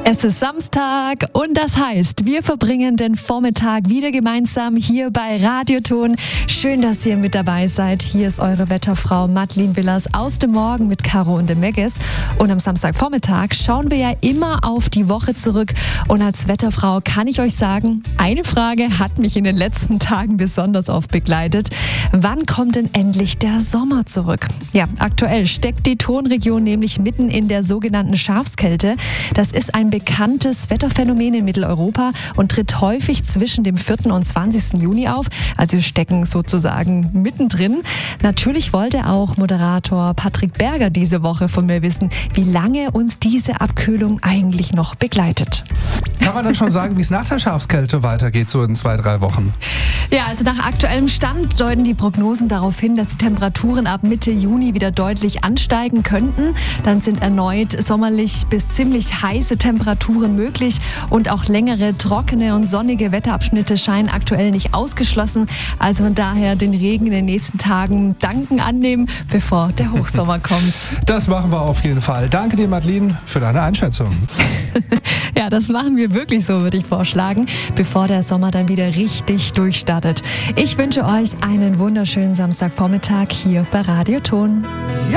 Es ist Samstag und das heißt, wir verbringen den Vormittag wieder gemeinsam hier bei Radioton. Schön, dass ihr mit dabei seid. Hier ist eure Wetterfrau Madeleine Willers aus dem Morgen mit Caro und dem Meggis. Und am Samstagvormittag schauen wir ja immer auf die Woche zurück. Und als Wetterfrau kann ich euch sagen, eine Frage hat mich in den letzten Tagen besonders oft begleitet. Wann kommt denn endlich der Sommer zurück? Ja, aktuell steckt die Tonregion nämlich mitten in der sogenannten Schafskälte. Das ist ein bekanntes Wetterphänomen in Mitteleuropa und tritt häufig zwischen dem 4. und 20. Juni auf. Also wir stecken sozusagen mittendrin. Natürlich wollte auch Moderator Patrick Berger diese Woche von mir wissen, wie lange uns diese Abkühlung eigentlich noch begleitet. Kann man dann schon sagen, wie es nach der Schafskälte weitergeht, so in 2-3 Wochen? Ja, also nach aktuellem Stand deuten die Prognosen darauf hin, dass die Temperaturen ab Mitte Juni wieder deutlich ansteigen könnten. Dann sind erneut sommerlich bis ziemlich heiße Temperaturen möglich und auch längere, trockene und sonnige Wetterabschnitte scheinen aktuell nicht ausgeschlossen. Also von daher den Regen in den nächsten Tagen dankend annehmen, bevor der Hochsommer kommt. Das machen wir auf jeden Fall. Danke dir, Madeleine, für deine Einschätzung. Ja, das machen wir wirklich so, würde ich vorschlagen, bevor der Sommer dann wieder richtig durchstartet. Ich wünsche euch einen wunderschönen Samstagvormittag hier bei Radioton.